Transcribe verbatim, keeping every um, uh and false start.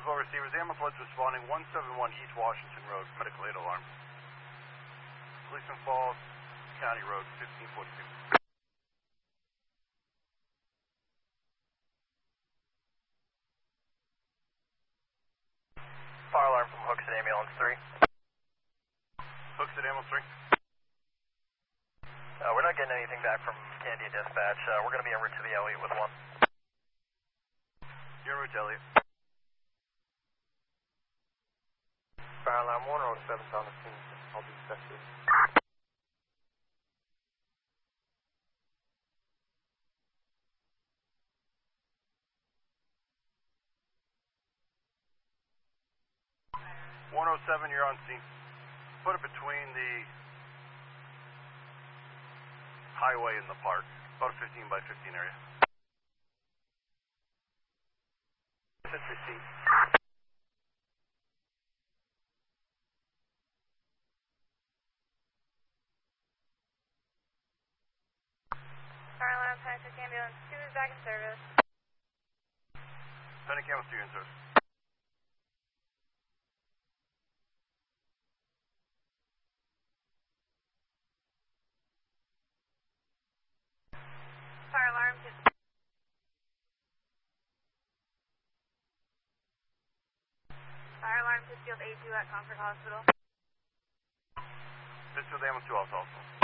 Roswell receivers, ambulance was responding one seven one East Washington Road, medical aid alarm. Policeman Falls, County Road, fifteen forty-two. Fire alarm from Hooksett Ambulance three. Hooksett Ambulance three. Uh, we're not getting anything back from Candia Dispatch. Uh, we're going to be en route to the Elliott with one. You're en route to Elliott. Fire alarm one oh seven on the scene. I'll be special. one oh seven, you're on scene. Put it between the highway and the park. About a fifteen by fifteen area. Just received. Fire alarm, Penic Ambulance two is back in service. Penic Ambulance two in service. Fire alarm, just... Fire alarm, Pittsfield A two at Concord Hospital. Pittsfield Ambulance two also.